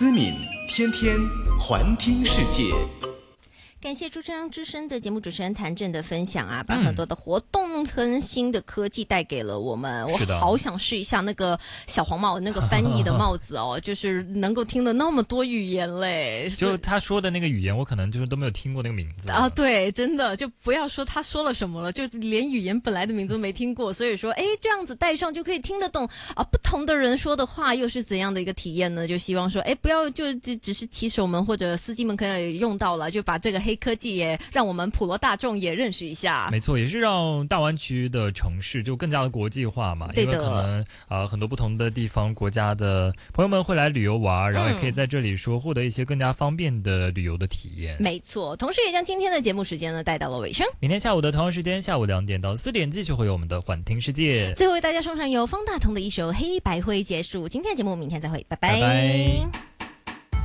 思敏天天环听世界。 感谢主张之声的节目主持人谭震的分享啊，把很多的活动和新的科技带给了我们。我好想试一下那个小黄帽那个翻译的帽子哦，就是能够听得那么多语言嘞。 就他说的那个语言，我可能就是都没有听过那个名字啊。对，真的就不要说他说了什么了，就连语言本来的名字都没听过。所以说，这样子戴上就可以听得懂啊，不同的人说的话又是怎样的一个体验呢？就希望说，不要就只是骑手们或者司机们可以用到了，就把这个黑科技也让我们普罗大众也认识一下。 没错，也是让大湾区的城市就更加的国际化嘛。 对的， 因为可能很多不同的地方国家的朋友们会来旅游玩，然后也可以在这里说获得一些更加方便的旅游的体验。 没错，同时也将今天的节目时间呢带到了尾声。 明天下午的同样时间，下午2点到4点继续会有我们的环听世界。 最后为大家送上由方大同的一首《黑白灰》结束今天的节目，明天再会，拜拜。 拜拜。